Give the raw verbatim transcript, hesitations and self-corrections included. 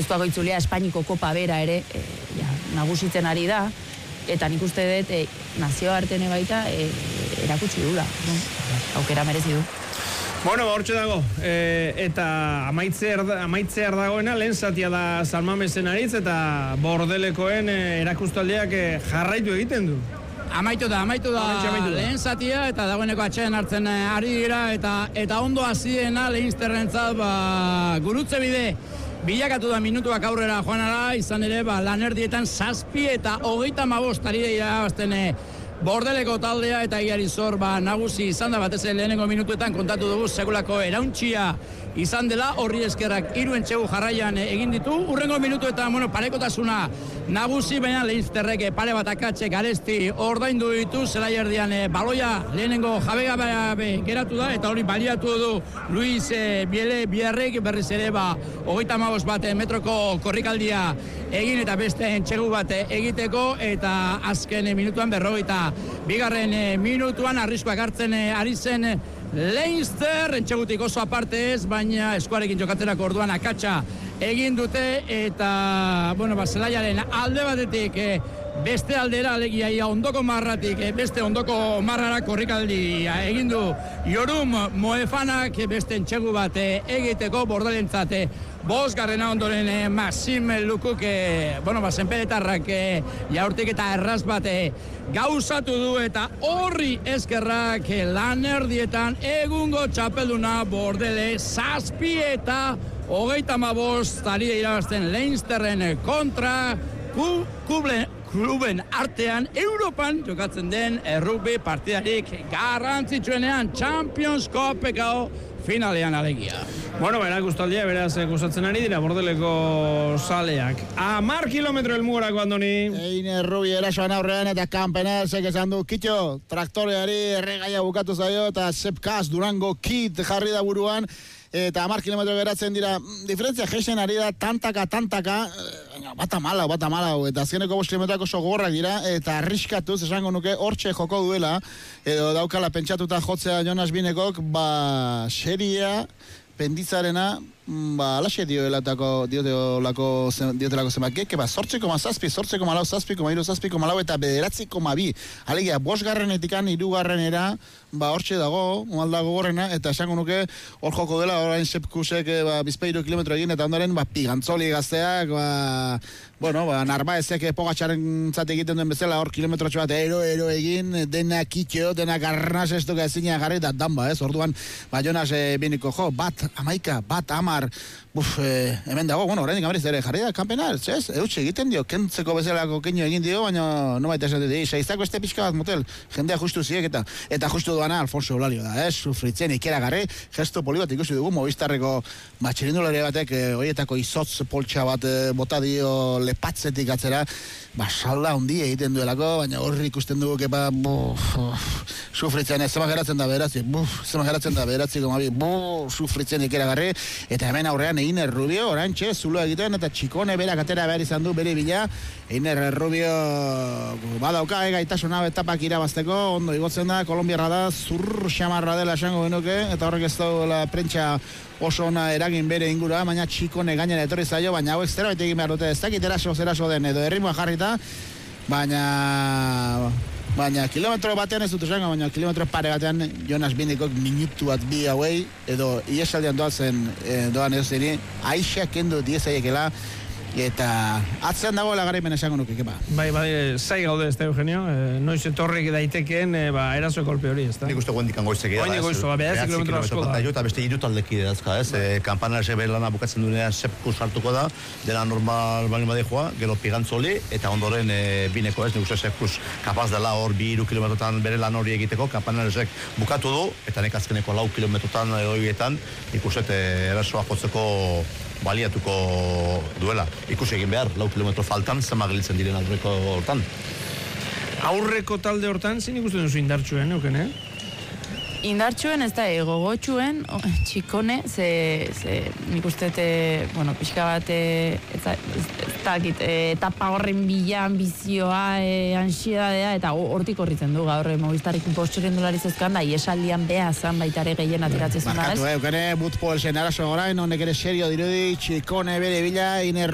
Gipuzkoako itzulia Espainiko kopa bera ere e, ja, nagusitzen ari da, eta nik uste dut e, nazioartean baita e, erakutsi dula, no? Aukera merezi du. Bueno, hortxe dago, e, eta amaitzear, amaitzear dagoena, lehen zatia da San Mamesen aritz, eta Bordelekoen e, erakustaldiak e, jarraitu egiten du. Amaitu da, amaitu da, amaitu da. Lehen zatia, eta dagoeneko atxeen hartzen ari dira, eta, eta ondo haziena Leinsterrentzat ba, gurutze bide, bilakatu da minutuak aurrera joanara, izan ere, ba, lanerdietan zazpi eta hogeita hamabost ari dira bazten Bordeleko taldea eta iari zor ba, nagusi izan da batez lehenengo minutuetan kontatu dugu sekulako erauntxia izan dela, horri eskerrak hiru entxegu jarraian egin ditu. Urrengo minutuetan, bueno, parekotasuna nagusi, baina Leinsterrek pare bat akatxe garesti ordaindu ditu, zelaierdian e, baloia lehenengo jabegabe geratu da, eta hori baliatu du Luis e, Biele Biarrek berriz ere ba, hogeita hamabost bat metroko korrikaldia egin eta beste entxegu bat egiteko, eta azken minutuan berrogeita bigarren e, minutuan arriskoak hartzen e, ari zen Leinster, entxegutik oso aparte ez, baina eskuarekin jokatzerako orduan akatsa egin dute, eta bueno, ba, zelaiaren alde batetik e, beste aldera alegia ia ondoko marratik, e, beste ondoko marrara korrikaldia egin du Jorum Moefanak beste entxegu bat e, egiteko Bordelentzat e, bosgarrena ondoren eh, Maxim Lukuk, eh, bueno, ba, zenperetarrak eh, jaurtik eta erraz bat eh, gauzatu du, eta horri eskerrak eh, lanerdietan egungo txapelduna Bordele zazpi eta hogeita hamabost ari irabazten Leinsterren kontra ku, kuble, kluben artean Europan jokatzen den errugbi partidarik garrantzitsuenean Champions Cupeko finalean alegia. Bueno, berak ustaldia, beraz gustatzen ari dira Bordeleko saleak. Amar kilometro elmugorako, Andoni. Eine Rubi erasoan aurrean eta Campenarsek esan du, kitxo, traktoreari erregaia bukatu zaio, eta Sepkas Durango kit jarri da buruan, eta amar kilometro geratzen dira, diferentzia geixen ari da tantaka, tantaka, bata malau, bata malau, eta azkeneko bost kilometroak oso gogorrak dira, eta arriskatuz esango nuke hortxe joko duela, edo daukala pentsatuta jotzea Jonas Binekok, ba, seria, penditzarena, ba, alaxe dioelatako, diotelako, diotelako zemakek, ba, sortzeko mazazpi, sortzeko malau, zazpiko, mairu zazpiko malau, eta bederatziko mabi. Alegia, bosgarrenetikan, irugarrenera, ba, hortxe dago, maldago gorrena, eta esango nuke, hor joko dela, orain Sepkusek, ba, bizpeiru kilometro egin, eta ondoren, ba, pigantzoli gazteak, ba, bueno, ba, Narbaezek Pogačaren zate egiten duen bezala, hor kilometrotxo bat, ero, ero egin, dena kitxeo, dena garnas estuka ezina garri, da danba, ez, orduan, ba, Jonas e, Bineko, jo, bat, amaika, bat, amar, buf, e, hemen dago, bueno, horrein gamariz ere jarri da, Campenar, ez, eutxe egiten dio, kentzeko bezalako keino egin dio, baina, no baita esan dut, seiztako este pixka bat motel, jendea justu ziek, eta, eta justu duana Alfonso Eulalio da, ez, sufritzen ikera garri, gesto poli bat ikusi dugu, Movistarreko, ba, txirindulari batek, e, horietako izotz poltsa bat e, bota dio lepatzetik atzera, ba, salda hundi egiten duelako, baina horri ikusten dugu, kepa, buf, sufritzen, ez, zema geratzen da beratzi, buf, zema geratzen da beratzi, gomabi, buf, sufritzen ikera garri, eta hemen aurrean Einer Rubio, orantxe, zulo egiten, eta txikone berak atera behar izan du bere bila, Einer Rubio badauka, ega itasuna etapak irabazteko, ondo igotzen da, kolombiarra da, zur xamarra dela esango genuke, eta horrek ez daula prentsa oso ona eragin bere ingura, baina txikone gainera etorri zaio, baina hauek zera bete egin behar dute, ez dakit eraso zeraso den, edo erritmoa jarrita, baina baina kilometro batean ez dut esango, baina kilometro pare batean Jonas Binekok minutu bat bi hauei, edo iesaldian doazen e, doan ez zini, aixa kendu diezaiekela, eta atzean dagoela garaipen esango nuke, kepa. Bai, bai, zai gaude ez da, Eugenio, e, noiz etorrik daitekeen, e, ba, eraso kolpe hori, ez da? Nik uste guendikan goizek da. Oine goizu, ba, behatzi kilometro asko da. Eta beste iru taldeki dazka, ez? E, Campenarsek behar lana bukatzen duenean Sepkus hartuko da, dela normal bali madejoa, gero pigantzoli, eta ondoren e, Bineko, ez? Nik uste Sepkus kapaz dela hor bi iru kilometrotan bere lan hori egiteko, Campenarsek bukatu du, eta nek azkeneko lau kilometrotan horietan, nik uste erasoa jotzeko baliatuko duela. Ikusi egin behar, lau kilometro faltan, zema gelitzen diren aurreko hortan. Aurreko talde hortan, zin ikusten duzu indartxuen, euken, eh? Indartxuen ez da, gogotxuen, txikone, ze, ze nik uste, bueno, pixka bat, eta, etapa horren bila, ambizioa, e, ansiedadea, eta hortik horritzen du, gaur, Movistarrik postxeren dolari zezkan, da, iesaldian beha zan baitare gehien atiratzen zuen, ez? Markatu, eukene, Butpolsen arazo gorain, honek ere serio dirudi, txikone bere bila, Einer